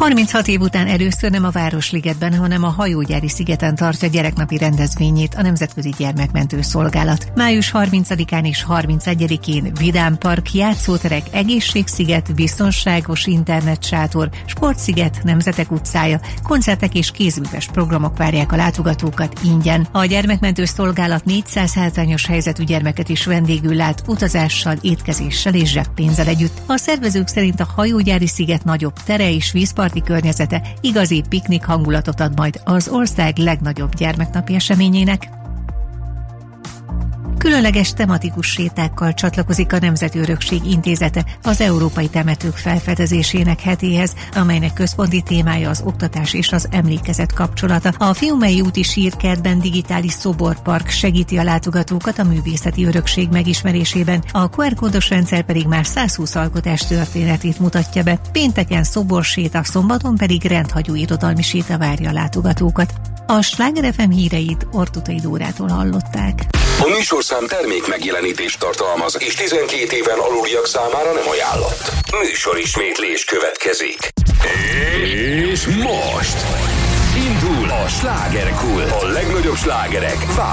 36 év után először nem a Városligetben, hanem a Hajógyári szigeten tartja gyereknapi rendezvényét a Nemzetközi Gyermekmentő Szolgálat. Május 30-án és 31-én vidámpark, játszóterek, egészségsziget, biztonságos internetsátor, sportsziget, Nemzetek utcája, koncertek és kézműves programok várják a látogatókat ingyen. A Gyermekmentő Szolgálat 400 hátrányos helyzetű gyermeket is vendégül lát, utazással, étkezéssel és zseppénzzel együtt. A szervezők szerint a Hajógyári sziget nagyobb tere és vízparti környezete igazi piknik hangulatot ad majd az ország legnagyobb gyermeknapi eseményének. Különleges tematikus sétákkal csatlakozik a Nemzeti Örökség Intézete az Európai Temetők felfedezésének hetéhez, amelynek központi témája az oktatás és az emlékezet kapcsolata. A Fiumei úti sírkertben digitális szoborpark segíti a látogatókat a művészeti örökség megismerésében, a QR-kódos rendszer pedig már 120 alkotás történetét mutatja be. Pénteken szoborséta, szombaton pedig rendhagyó irodalmi séta várja a látogatókat. A Sláger FM híreit Ortutai Dórától hallották. A műsorszám termék megjelenítést tartalmaz, és 12 éven aluliak számára nem ajánlott. Műsorismétlés következik. És most indul a Slágerkult. A legnagyobb slágerek